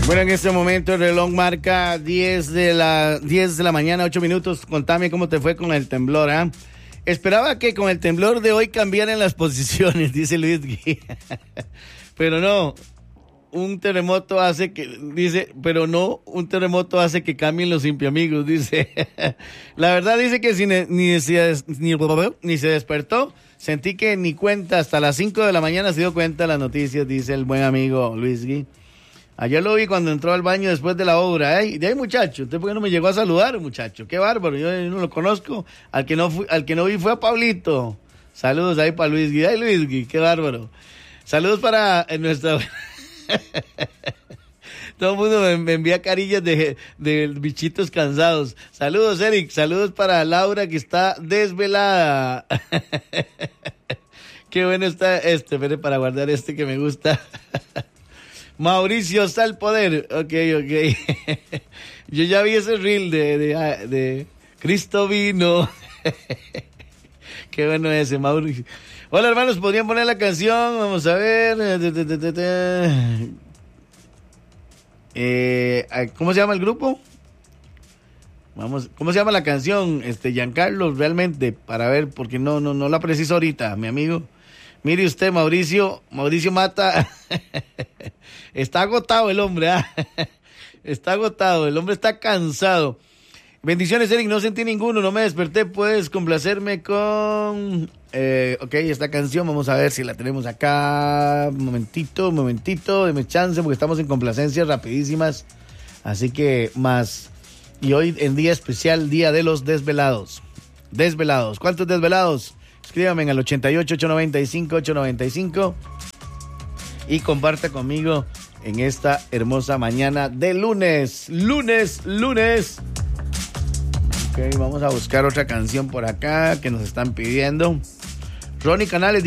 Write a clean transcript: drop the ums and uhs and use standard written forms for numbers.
Bueno, en este momento el reloj marca 10 de la mañana, 8 minutos. Contame cómo te fue con el temblor, ¿ah? Esperaba que con el temblor de hoy cambiaran las posiciones, dice Luis Gui. Pero no, un terremoto hace que cambien los impiamigos, dice. La verdad dice que ni se despertó, sentí que ni cuenta, hasta las 5 de la mañana se dio cuenta de las noticias, dice el buen amigo Luis Gui. Ayer lo vi cuando entró al baño después de la obra. De ahí, muchacho, ¿usted por qué no me llegó a saludar, muchacho? Qué bárbaro, yo no lo conozco. Al que no vi fue a Pablito. Saludos ahí para Luis Gui. Ay, Luis Gui, qué bárbaro. Saludos para nuestra... Todo el mundo me envía carillas de bichitos cansados. Saludos, Eric. Saludos para Laura, que está desvelada. Qué bueno está espere para guardar que me gusta. Mauricio está al poder. Ok. Yo ya vi ese reel de Cristo vino. Qué bueno ese, Mauricio. Hola, hermanos, ¿podrían poner la canción? Vamos a ver. ¿Cómo se llama el grupo? ¿Cómo se llama la canción? Giancarlo, realmente, para ver, porque no la preciso ahorita, mi amigo. Mire usted, Mauricio Mata. Está agotado el hombre, ¿ah? Está agotado, el hombre está cansado. Bendiciones, Eric, no sentí ninguno, no me desperté. Puedes complacerme con... esta canción, vamos a ver si la tenemos acá. Momentito, deme chance, porque estamos en complacencias rapidísimas. Así que más. Y hoy en día especial, día de los desvelados. Desvelados, ¿cuántos desvelados? Escríbame en el 88-895-895 y comparta conmigo en esta hermosa mañana de lunes. Ok, vamos a buscar otra canción por acá que nos están pidiendo. Ronnie Canales